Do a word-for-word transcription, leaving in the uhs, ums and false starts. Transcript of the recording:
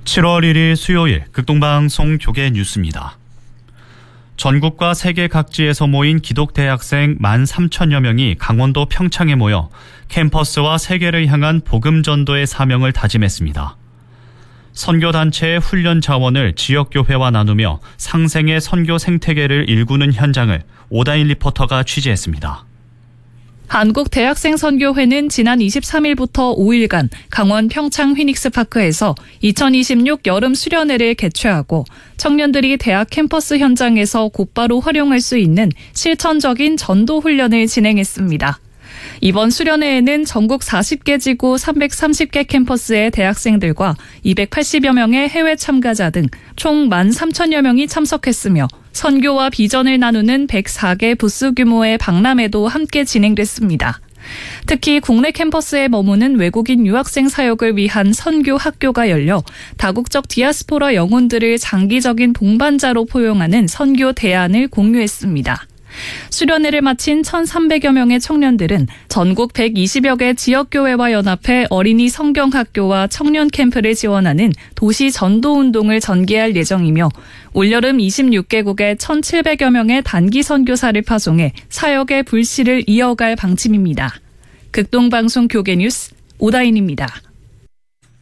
칠월 일일 수요일 극동방송 교계 뉴스입니다. 전국과 세계 각지에서 모인 기독대학생 만 삼천여 명이 강원도 평창에 모여 캠퍼스와 세계를 향한 복음전도의 사명을 다짐했습니다. 선교단체의 훈련 자원을 지역교회와 나누며 상생의 선교 생태계를 일구는 현장을 오다인 리포터가 취재했습니다. 한국대학생선교회는 지난 이십삼일부터 오일간 강원 평창 휘닉스파크에서 이천이십육 여름 수련회를 개최하고 청년들이 대학 캠퍼스 현장에서 곧바로 활용할 수 있는 실천적인 전도 훈련을 진행했습니다. 이번 수련회에는 전국 사십 개 지구 삼백삼십 개 캠퍼스의 대학생들과 이백팔십여 명의 해외 참가자 등 총 만 삼천여 명이 참석했으며 선교와 비전을 나누는 백사 개 부스 규모의 박람회도 함께 진행됐습니다. 특히 국내 캠퍼스에 머무는 외국인 유학생 사역을 위한 선교 학교가 열려 다국적 디아스포라 영혼들을 장기적인 동반자로 포용하는 선교 대안을 공유했습니다. 수련회를 마친 천삼백여 명의 청년들은 전국 백이십여 개 지역교회와 연합해 어린이 성경학교와 청년 캠프를 지원하는 도시 전도운동을 전개할 예정이며 올여름 이십육 개국의 천칠백여 명의 단기 선교사를 파송해 사역의 불씨를 이어갈 방침입니다. 극동방송 교계뉴스 오다인입니다.